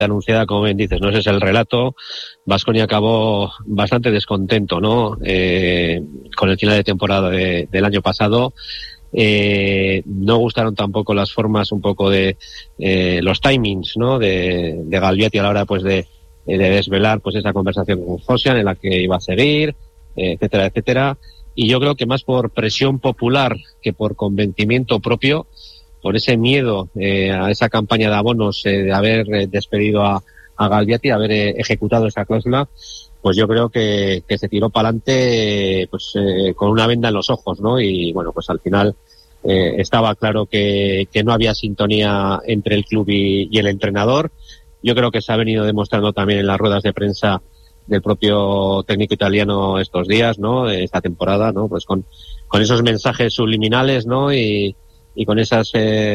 anunciada, como bien dices, ¿no? Ese es el relato. Baskonia acabó bastante descontento, ¿no? Con el final de temporada del año pasado. No gustaron tampoco las formas un poco de los timings, ¿no? De Galbiati a la hora pues de desvelar pues esa conversación con Josian en la que iba a seguir, etcétera, etcétera. Y yo creo que más por presión popular que por convencimiento propio, por ese miedo a esa campaña de abonos, de haber despedido a Galbiati, haber ejecutado esa cláusula, pues yo creo que se tiró para adelante pues con una venda en los ojos, ¿no? Y bueno, pues al final estaba claro que no había sintonía entre el club y el entrenador. Yo creo que se ha venido demostrando también en las ruedas de prensa del propio técnico italiano estos días, ¿no? Esta temporada, ¿no? Pues con esos mensajes subliminales, ¿no? Y con esas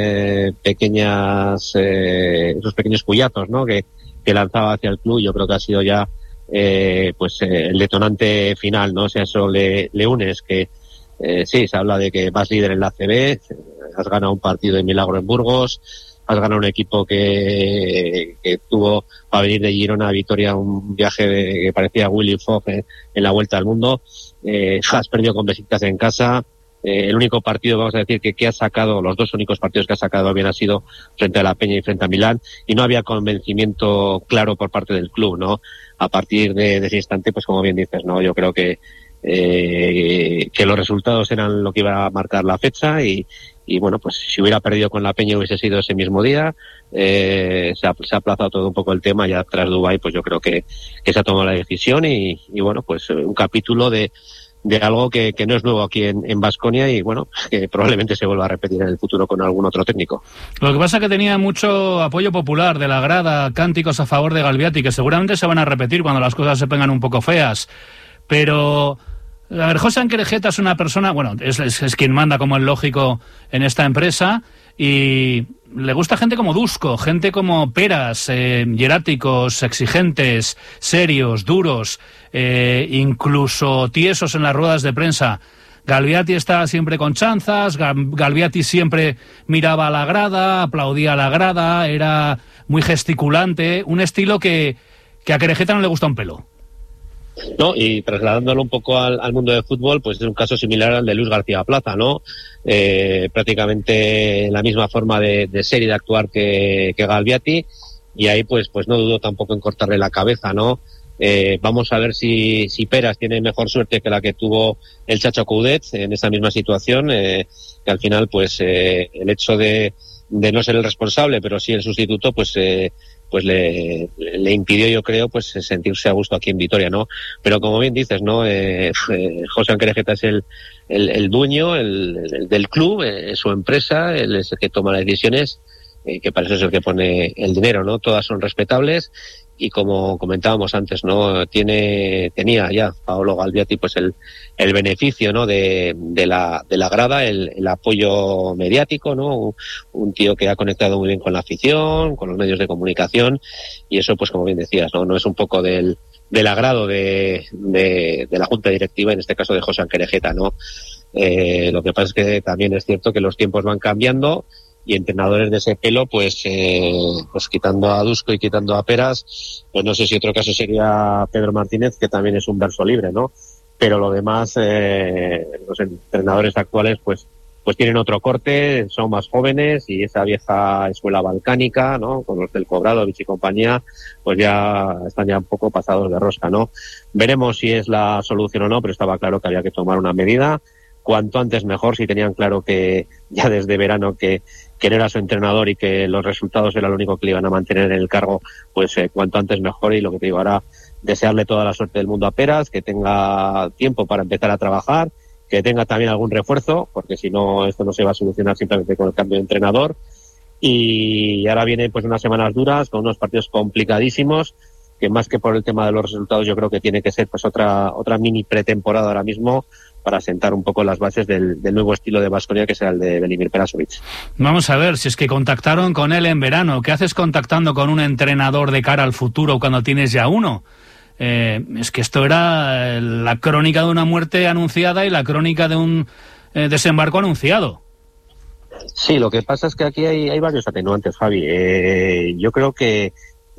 pequeñas esos pequeños cuyazos, ¿no? Que lanzaba hacia el club. Yo creo que ha sido ya pues el detonante final, ¿no? O sea, eso le unes que sí, se habla de que vas líder en la ACB, has ganado un partido de milagro en Burgos, has ganado un equipo que tuvo para venir de Girona a Vitoria un viaje que parecía Willy Fogg en la Vuelta al Mundo, has perdido con Besiktas en casa. El único partido, vamos a decir, que has sacado, los dos únicos partidos que has sacado bien ha sido frente a la Peña y frente a Milán, y no había convencimiento claro por parte del club, ¿no? A partir de ese instante, pues como bien dices, ¿no? Yo creo que los resultados eran lo que iba a marcar la fecha y bueno, pues si hubiera perdido con la Peña hubiese sido ese mismo día. Se ha aplazado todo un poco el tema ya tras Dubái, pues yo creo que se ha tomado la decisión y bueno, pues un capítulo de algo que no es nuevo aquí en Baskonia y bueno, que probablemente se vuelva a repetir en el futuro con algún otro técnico. Lo que pasa es que tenía mucho apoyo popular de la grada, cánticos a favor de Galbiati, que seguramente se van a repetir cuando las cosas se pongan un poco feas. Pero, a ver, Josian Kerejeta es una persona, bueno, es quien manda, como es lógico, en esta empresa, y le gusta gente como Dusko, gente como Peras, hieráticos, exigentes, serios, duros, incluso tiesos en las ruedas de prensa. Galbiati estaba siempre con chanzas, Galbiati siempre miraba a la grada, aplaudía a la grada, era muy gesticulante, un estilo que a Kerejeta no le gusta un pelo. No, y trasladándolo un poco al mundo del fútbol, pues es un caso similar al de Luis García Plaza, ¿no? Prácticamente la misma forma de ser y de actuar que Galbiati, y ahí pues no dudo tampoco en cortarle la cabeza, ¿no? Vamos a ver si Peras tiene mejor suerte que la que tuvo el Chacho Coudet en esa misma situación, que al final pues el hecho de no ser el responsable, pero sí el sustituto, pues le impidió, yo creo, pues sentirse a gusto aquí en Vitoria, ¿no? Pero como bien dices, ¿no? Josian Kerejeta es el dueño del club, es su empresa, él es el que toma las decisiones, que para eso es el que pone el dinero, ¿no? Todas son respetables y como comentábamos antes, ¿no? Tenía ya Paolo Galbiati pues el beneficio, ¿no? de la grada, el apoyo mediático, ¿no? Un tío que ha conectado muy bien con la afición, con los medios de comunicación, y eso pues como bien decías, ¿no? Es un poco del agrado de la junta directiva, en este caso de Josian Kerejeta, ¿no? Lo que pasa es que también es cierto que los tiempos van cambiando y entrenadores de ese pelo, pues quitando a Dusko y quitando a Peras, pues no sé si otro caso sería Pedro Martínez, que también es un verso libre, ¿no? Pero lo demás, los entrenadores actuales, pues tienen otro corte, son más jóvenes y esa vieja escuela balcánica, ¿no? Con los del Kobradovich y compañía, pues ya están ya un poco pasados de rosca, ¿no? Veremos si es la solución o no, pero estaba claro que había que tomar una medida. Cuanto antes mejor, si tenían claro que ya desde verano que no era su entrenador y que los resultados era lo único que le iban a mantener en el cargo, pues cuanto antes mejor. Y lo que te digo ahora, desearle toda la suerte del mundo a Peras, que tenga tiempo para empezar a trabajar, que tenga también algún refuerzo, porque si no, esto no se va a solucionar simplemente con el cambio de entrenador. Y ahora vienen pues unas semanas duras, con unos partidos complicadísimos, que más que por el tema de los resultados, yo creo que tiene que ser pues otra mini pretemporada ahora mismo, para sentar un poco las bases del nuevo estilo de Baskonia, que será el de Velimir Perasovic. Vamos a ver, si es que contactaron con él en verano, ¿qué haces contactando con un entrenador de cara al futuro cuando tienes ya uno? Es que esto era la crónica de una muerte anunciada y la crónica de un desembarco anunciado. Sí, lo que pasa es que aquí hay varios atenuantes, Javi. Yo creo que